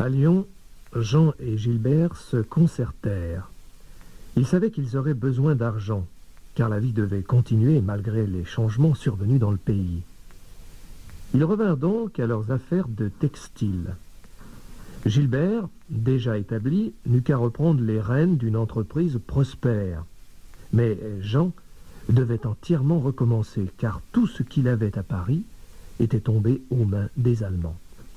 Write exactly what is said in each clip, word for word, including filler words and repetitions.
À Lyon, Jean et Gilbert se concertèrent. Ils savaient qu'ils auraient besoin d'argent, car la vie devait continuer malgré les changements survenus dans le pays. Ils revinrent donc à leurs affaires de textile. Gilbert, déjà établi, n'eut qu'à reprendre les rênes d'une entreprise prospère. Mais Jean devait entièrement recommencer, car tout ce qu'il avait à Paris était tombé aux mains des Allemands.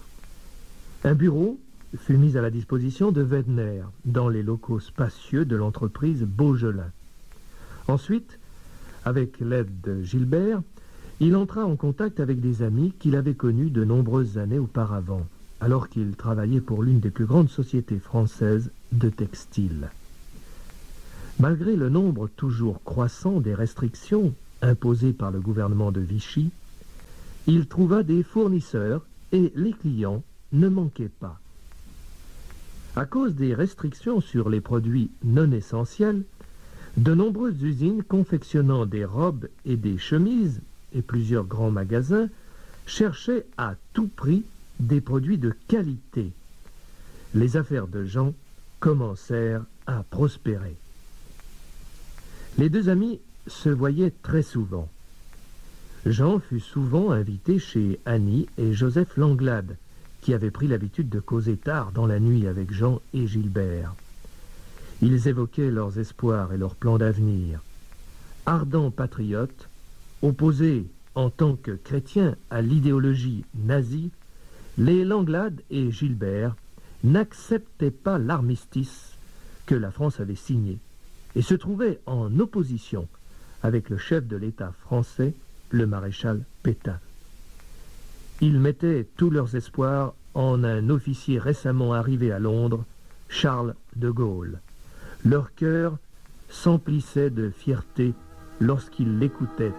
Un bureau fut mis à la disposition de Wedner dans les locaux spacieux de l'entreprise Beaujolin. Ensuite, avec l'aide de Gilbert, il entra en contact avec des amis qu'il avait connus de nombreuses années auparavant, alors qu'il travaillait pour l'une des plus grandes sociétés françaises de textile. Malgré le nombre toujours croissant des restrictions imposées par le gouvernement de Vichy, il trouva des fournisseurs et les clients ne manquaient pas. À cause des restrictions sur les produits non essentiels, de nombreuses usines confectionnant des robes et des chemises et plusieurs grands magasins cherchaient à tout prix des produits de qualité. Les affaires de Jean commencèrent à prospérer. Les deux amis se voyaient très souvent. Jean fut souvent invité chez Annie et Joseph Langlade, qui avaient pris l'habitude de causer tard dans la nuit avec Jean et Gilbert. Ils évoquaient leurs espoirs et leurs plans d'avenir. Ardents patriotes, opposés en tant que chrétiens à l'idéologie nazie, les Langlade et Gilbert n'acceptaient pas l'armistice que la France avait signé et se trouvaient en opposition avec le chef de l'État français, le maréchal Pétain. Ils mettaient tous leurs espoirs en un officier récemment arrivé à Londres, Charles de Gaulle. Leur cœur s'emplissait de fierté lorsqu'ils l'écoutaient